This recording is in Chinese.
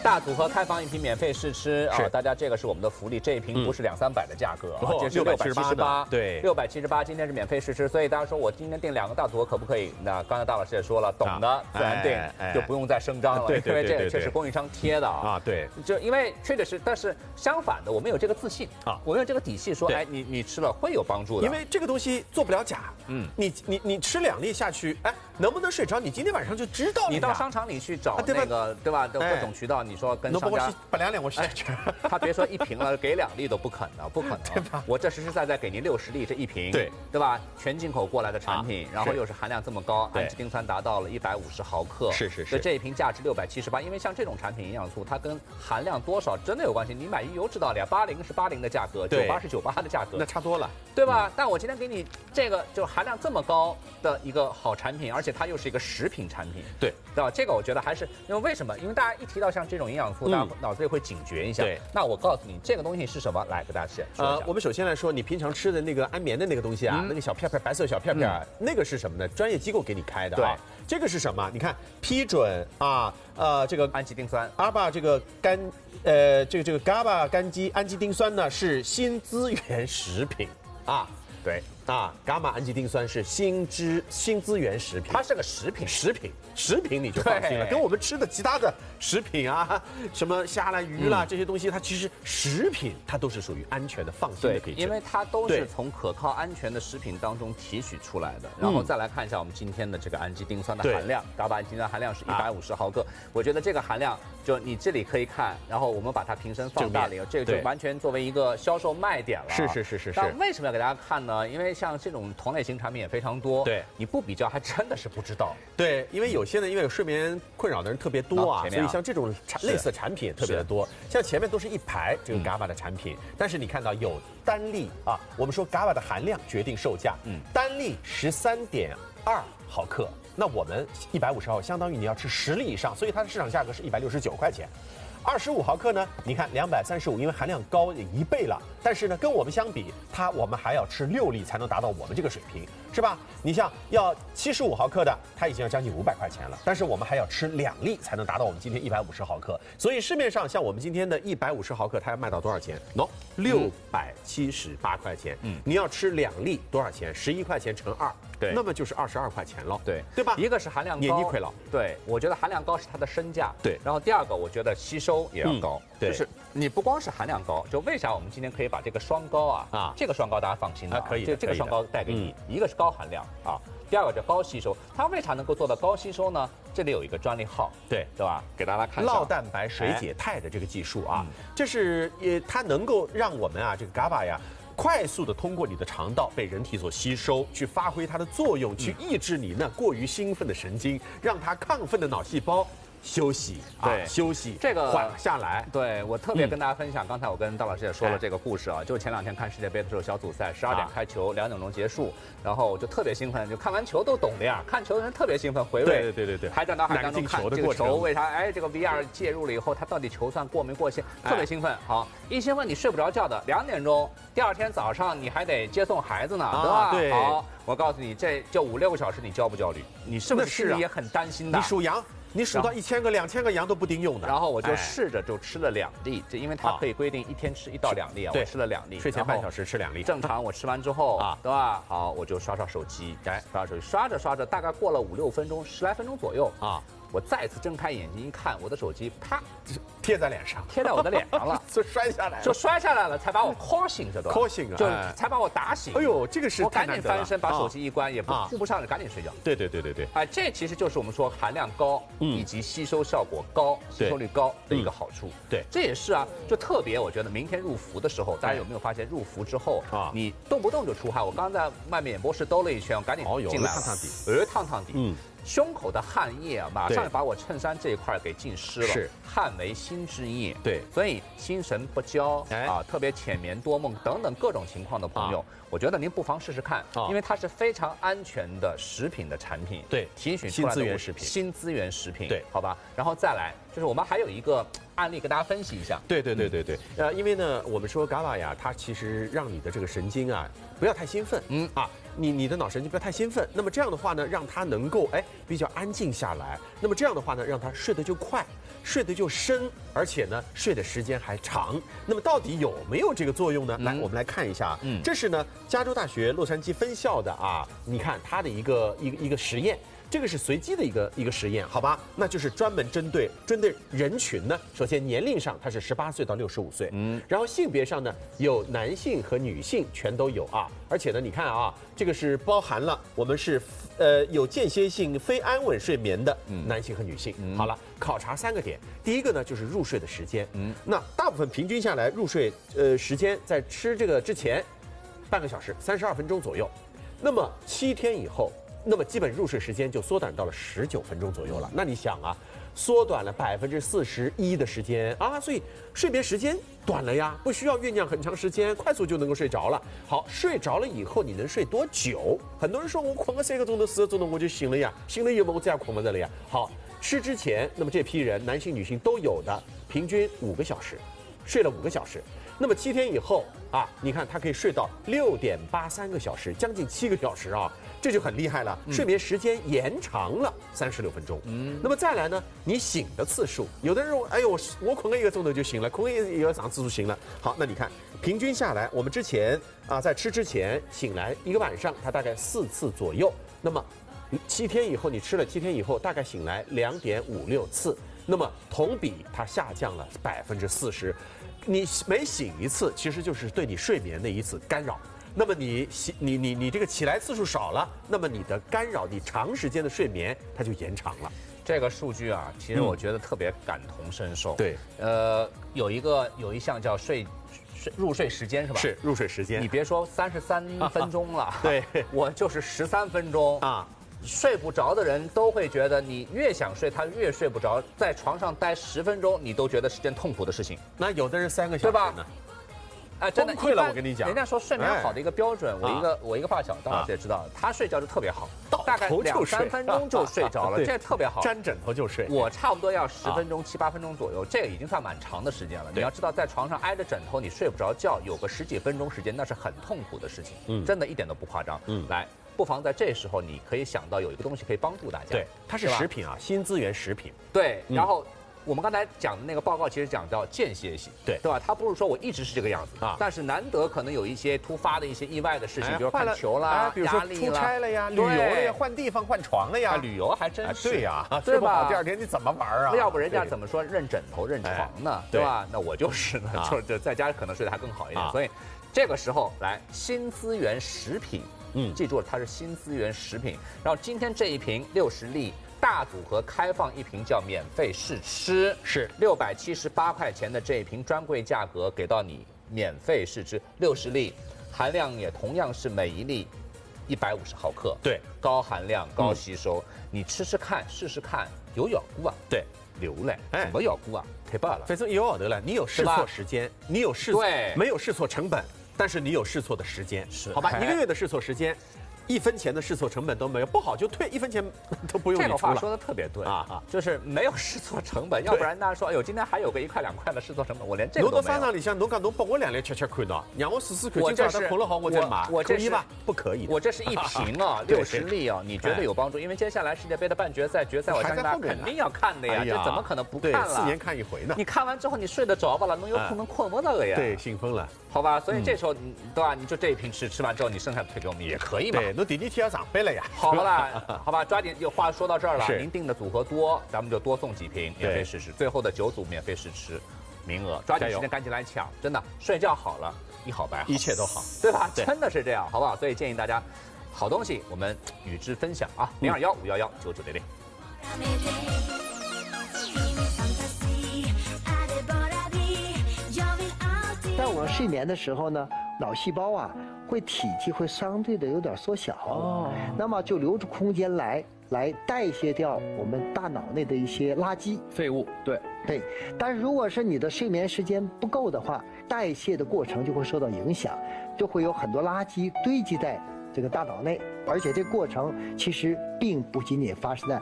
大组合开房一瓶免费试吃啊！ 是大家这个是我们的福利，这一瓶不是200-300的价格啊，这是 678，对 ，678，今天是免费试吃，所以大家说我今天订2个大组合可不可以？那刚才大老师也说了，懂的自然订，就不用再声张了，因为这个确实供应商贴的啊。 对， 就因为确实是，但是相反的，我们有这个自信啊，我们有这个底气说，哎，你吃了会有帮助的， 因为这个东西做不了假。你吃2粒下去，哎，能不能睡着？你今天晚上就知道了。 你到商场里去找那个，对吧？各种渠道，你说跟商家把2我试吃， 他别说1瓶了，给2粒都不可能，不可能，对吧？我这实实在在给您60粒这1瓶，对吧？全进口过来的产品，然后又是含量这么高，氨基丁酸达到了150毫克， 是， 所以这一瓶价值678。因为像这种产品营养素，它跟含量多少真的有关系。你买鱼油知道了呀，80是80的价格，98是98的价格， 那差多了， 对吧？但我今天给你这个就含量这么高的一个好产品，而且它又是一个食品产品，对吧？这个我觉得还是因为什么？因为大家一提到像这种营养素，大家脑子里会警觉一下。对，那我告诉你，这个东西是什么？来给大家说一下。 我们首先来说，你平常吃的那个安眠的那个东西啊，那个小片片白色小片片，那个是什么呢？专业机构给你开的啊。这个是什么？你看批准啊，这个氨基丁酸， 阿巴这个这个 GABA 氨基丁酸呢是新资源食品啊。 对啊，伽马氨基丁酸是新资源食品， 它是个食品你就放心了。跟我们吃的其他的食品啊，什么虾啦、鱼啦这些东西，它其实食品它都是属于安全的、放心的可以吃， 因为它都是从可靠安全的食品当中提取出来的。然后再来看一下我们今天的这个氨基丁酸的含量，伽马氨基丁酸含量是150毫克。我觉得这个含量就你这里可以看，然后我们把它瓶身放大了以后，这个就完全作为一个销售卖点了。 是。 那为什么要给大家看呢？因为像这种同类型产品也非常多，你不比较还真的是不知道。 对，因为有些呢，因为有睡眠困扰的人特别多啊，所以像这种类似的产品也特别的多。像前面都是一排这个 GABA 的产品，但是你看到有单粒啊，我们说 GABA 的含量决定售价，单粒13.2毫克，那我们150毫克相当于你要吃10粒以上，所以它的市场价格是169块钱。25毫克呢？你看235，因为含量高1倍了。但是呢，跟我们相比，我们还要吃6粒才能达到我们这个水平，是吧？你像要75毫克的，它已经要将近500块钱了。但是我们还要吃2粒才能达到我们今天150毫克。所以市面上像我们今天的150毫克，它要卖到多少钱？678块钱。你要吃2粒多少钱？11块钱乘2，那么就是22块钱了。对吧？ 一个是含量高， 年纪亏了。 对，我觉得含量高是它的身价。 对。 然后第二个，我觉得吸收也要高，就是你不光是含量高，就为啥我们今天可以把这个双高啊，这个双高大家放心的， 可以， 这个双高带给你，一个是高含量啊，第二个叫高吸收。它为啥能够做到高吸收呢？这里有一个专利号，对吧？给大家看酪蛋白水解肽的这个技术啊，这是它能够让我们啊这个 GABA 呀快速的通过你的肠道被人体所吸收，去发挥它的作用，去抑制你那过于兴奋的神经，让它亢奋的脑细胞休息，休息， 这个缓下来。 对，我特别跟大家分享，刚才我跟大老师也说了这个故事啊，就前2天看世界杯的时候，小组赛12点开球，2点钟结束，然后我就特别兴奋，就看完球都懂的呀，看球的人特别兴奋，回味， 对， 还在脑海当中看这个球为啥，这个 VR 介入了以后，他到底球算过没过线，特别兴奋。好，一兴奋你睡不着觉的，2点钟，第2天早上你还得接送孩子呢，对吧？ 对。 好，我告诉你，这就5-6个小时，你焦不焦虑？你是不是心里也很担心的？ 你属羊。你数到1000个、2000个羊都不顶用的。 然后我就试着就吃了2粒，因为它可以规定1天吃1到2粒啊。我吃了2粒， 睡前半小时吃2粒。 正常我吃完之后对吧？好，我就刷手机，刷着，大概过了5-6分钟，10来分钟左右啊。我再次睁开眼睛一看，我的手机啪贴在脸上， 贴在我的脸上了， 就摔下来了， 才把我 call 醒，这段 call 醒啊， 就才把我打醒。 哎呦，这个是我赶紧翻身把手机一关，也顾不上了，赶紧睡觉。 对。 哎，这其实就是我们说含量高以及吸收效果高、吸收率高的一个好处。 对， 这也是啊，就特别我觉得明天入伏的时候，大家有没有发现入伏之后你动不动就出汗？我刚在外面演播室兜了一圈，我赶紧进来了，烫底。胸口的汗液啊，马上把我衬衫这一块给浸湿了。是，汗为心之液。对，所以心神不交特别浅眠多梦等等各种情况的朋友，我觉得您不妨试试看，因为它是非常安全的食品的产品。对，提取出来的新资源食品。对，好吧。然后再来就是我们还有一个案例跟大家分析一下。 对，因为呢，我们说 GABA 呀，它其实让你的这个神经啊不要太兴奋。 你的脑神经不要太兴奋。那么这样的话呢，让它能够比较安静下来。那么这样的话呢，让它睡得就快，睡得就深，而且呢睡的时间还长。那么到底有没有这个作用呢？来，我们来看一下啊，这是呢加州大学洛杉矶分校的啊，你看它的一个实验。这个是随机的一个实验，好吧？那就是专门针对人群呢。首先年龄上它是18岁到65岁，然后性别上呢有男性和女性全都有啊。而且呢，你看啊，这个是包含了我们是有间歇性非安稳睡眠的男性和女性。好了，考察3个点，第一个呢就是入睡的时间，那大部分平均下来入睡时间在吃这个之前半个小时32分钟左右，那么7天以后。那么基本入睡时间就缩短到了19分钟左右了。那你想啊，缩短了41%的时间啊，所以睡眠时间短了呀，不需要酝酿很长时间，快速就能够睡着了。好，睡着了以后你能睡多久？很多人说我困个3个钟头、4个钟头我就醒了呀，醒了以后我这样困不着了呀。好，吃之前，那么这批人男性女性都有的，平均5个小时，睡了5个小时。那么7天以后啊，你看他可以睡到6.83个小时，将近7个小时啊，这就很厉害了，睡眠时间延长了36分钟。那么再来呢，你醒的次数，有的人说，哎呦，我困了1个钟头就醒了，困了1个上次就醒了。好，那你看平均下来，我们之前啊，在吃之前醒来1个晚上，它大概4次左右。那么7天以后，你吃了7天以后，大概醒来2.56次，那么同比它下降了40%。你每醒一次，其实就是对你睡眠的一次干扰。那么你这个起来次数少了，那么你的干扰，你长时间的睡眠它就延长了。 这个数据啊，其实我觉得特别感同身受。 对， 有一项叫入睡时间是吧？ 是入睡时间。 你别说33分钟了， 对， 我就是13分钟啊。睡不着的人都会觉得，你越想睡，他越睡不着，在床上待10分钟，你都觉得是件痛苦的事情。 那有的人3个小时呢？ 哎，真的崩溃了，我跟你讲。 人家说睡眠好的一个标准，我一个发小，大家也知道，他睡觉就特别好，大概2、3分钟就睡着了，这特别好， 沾枕头就睡。 我差不多要10分钟、7、8分钟左右，这个已经算蛮长的时间了。你要知道，在床上挨着枕头，你睡不着觉，有个10几分钟时间，那是很痛苦的事情。真的一点都不夸张。来。不妨在这时候，你可以想到有一个东西可以帮助大家。 对，它是食品啊，新资源食品。 对，然后我们刚才讲的那个报告，其实讲到间歇性，对吧？它不是说我一直是这个样子啊，但是难得可能有一些突发的一些意外的事情，比如看球啦， 比如说出差了呀，旅游了呀，换地方换床了呀， 旅游还真是。 对呀， 对吧？ 第2天你怎么玩啊？ 要不人家怎么说认枕头认床呢？对吧？那我就是呢，就在家可能睡得还更好一点。所以这个时候来新资源食品。记住了，它是新资源食品。然后今天这一瓶60粒大组合开放1瓶叫免费试吃，是678块钱的这一瓶专柜价格给到你免费试吃60粒，含量也同样是每一粒150毫克， 对， 高含量高吸收，你吃吃看试试看，有效果啊， 对， 流嘞，什么效果啊？太棒了， 反正有好得了，你有试错时间，你有试错，没有试错成本。但是你有试错的时间，好吧？1个月的试错时间，1分钱的试错成本都没有，不好就退，1分钱都不用你出了。 这个话说的特别对啊，就是没有试错成本，要不然大家说，哎呦，今天还有个1块2块的试错成本，我连这个都没有。 侬到商场里向，侬讲侬拨我2粒吃看到，让我试试看，今朝他困了好，我再买，可以吧？不可以。 我这是1瓶啊，60粒啊，你觉得有帮助？因为接下来世界杯的半决赛、决赛，我相信大家肯定要看的呀，这怎么可能不看了 ？4年看1回呢。 你看完之后你睡得着吧了？侬有可能困不着的呀。 对，兴奋了。 好吧，所以这时候对吧？你就这一瓶吃完之后，你剩下的退给我们也可以嘛。 对，侬第2天要上班了呀。 好了，好吧，抓紧，话说到这儿了，您订的组合多，咱们就多送几瓶免费试吃，最后的9组免费试吃名额，抓紧时间赶紧来抢，真的睡觉好了，一好白好， 一切都好， 对吧？真的是这样，好不好？所以建议大家，好东西我们与之分享啊，021-511-9900。 在我们睡眠的时候呢，脑细胞啊会体积会相对的有点缩小，那么就留出空间来代谢掉我们大脑内的一些垃圾废物。对， 但是如果是你的睡眠时间不够的话，代谢的过程就会受到影响，就会有很多垃圾堆积在这个大脑内，而且这过程其实并不仅仅发生在